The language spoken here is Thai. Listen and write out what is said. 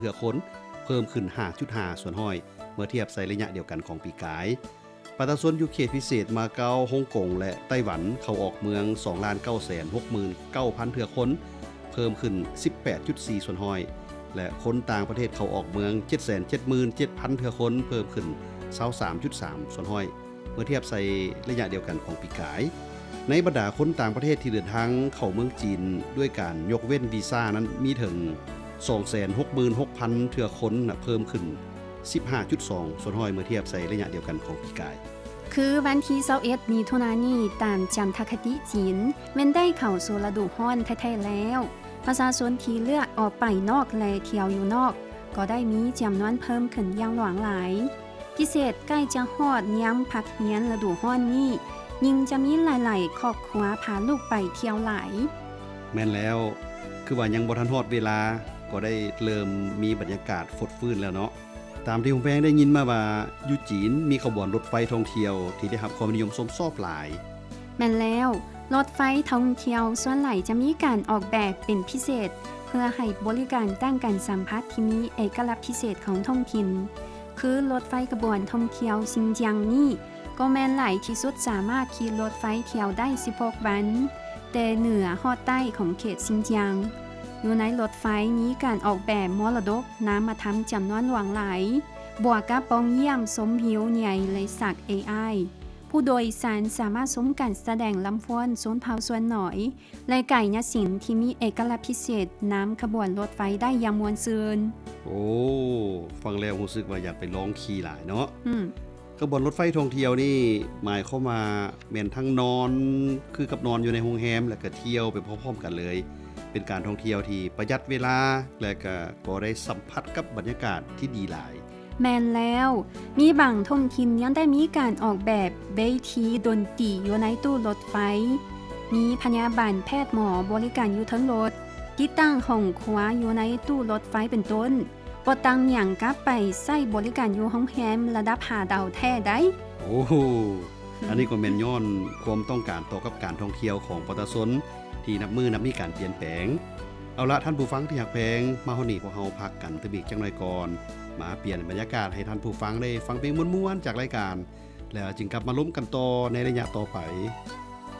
เรือค้นเพิ่มขึ้น 5.5 ส่วนห้อยเมื่อเทียบใส่ระยะเดียวกันของปีกายประชาชนอยู่เขตพิเศษมาเก๊าฮ่องกงและไต้หวันเข้าออกเมือง 2,969,000 เทื่อคนเพิ่มขึ้น 18.4 ส่วนห้อยและคนต่างประเทศเข้าออกเมือง 777,000 เทื่อคนเพิ่มขึ้น 23.3 ส่วนห้อยเมื่อเทียบใส่ระยะเดียวกันของปีกายในบรรดาคนต่างประเทศที่เดินทางเข้าเมืองจีนด้วยการยกเว้นวีซ่านั้นมีถึง 266,000 เทื่อคนเพิ่มขึ้น 15.2 ส่วนห้อยเมื่อเทียบใส่ระยะเดียวกันของปีกายคือวันที่21มีถุนายนนี้ตามจันทคติจีนแม้นได้เข้าสู่ฤดูร้อนแท้ๆแล้วประชาชนที่เลือกออกไปนอกและเที่ยวอยู่นอกก็ได้มีจำนวนเพิ่มขึ้นอย่างหลากหลายพิเศษใกล้จะฮอดยามพักเรียนฤดูร้อนนี้ยิ่งจะมีหลายๆครอบครัวพาลูกไปเที่ยวหลายแม่นแล้วคือว่ายังบ่ทันฮอดเวลาก็ได้เริ่มมีบรรยากาศฟดฟื้นแล้วเนาะตามที่ผมแพงได้ยินมาว่าอยู่จีนมีขบวนรถไฟท่องเที่ยวที่ได้รับความนิยมชมชอบหลายแม่นแล้วรถไฟท่องเที่ยวส่วนใหญ่จะมีการออกแบบเป็นพิเศษเพื่อให้บริการตั้งการสัมผัสที่มีเอกลักษณ์พิเศษของท้องถิ่นคือรถไฟขบวนท่องเที่ยวซินเจียงนี่ก็แม่นหลายที่สุดสามารถขี่รถไฟเที่ยวได้16วันแต่เหนือฮอดใต้ของเขตซินเจียงอยู่ในรถไฟมีการออกแบบมรดกน้ำมาทำจำนวนหลวงหลายบวกกับปองเยี่ยมสมหิวใหญ่เลยสัก AI ผู้โดยสารสามารถชมการแสดงลำฟ้อนโซนเผาส่วนหน่อยและไก่ยศิลป์ที่มีเอกลักษณ์พิเศษน้ำขบวนรถไฟได้อย่างมวลซืนโอ้ฟังแล้วรู้สึกว่าอยากไปลองขี่หลายเนาะขบวนรถไฟท่องเที่ยวนี่หมายเข้ามาแม่นทั้งนอนคือกับนอนอยู่ในโรงแรมแล้วก็เที่ยวไปพร้อมๆกันเลยเป็นการท่องเที่ยวที่ประหยัดเวลาและก็ได้สัมผัสกับบรรยากาศที่ดีหลายแม่นแล้วมีบางท้องถิ่นยังได้มีการออกแบบเวทีดนตรีอยู่ในตู้รถไฟมีพยาบาลแพทย์หมอบริการอยู่ทั้งรถติดตั้งห้องครัวอยู่ในตู้รถไฟเป็นต้นบ่ตังหยังกลับไปใช้บริการอยู่โรงแรมระดับ5 ดาวแท้ได้โอ้โหอันนี้ก็แม่นย้อนความต้องการต่อกับการท่องเที่ยวของประชาชนที่นับมีการเปลี่ยนแปลงเอาละท่านผู้ฟังที่อยากแพงมาเฮานี่พวกเฮาพักกันตะบิกจังหน่อยก่อนมาเปลี่ยนบรรยากาศให้ท่านผู้ฟังได้ฟังเพลงม่วนๆจากรายการแล้วจึงกลับมาล้มกันต่อในระยะต่อไป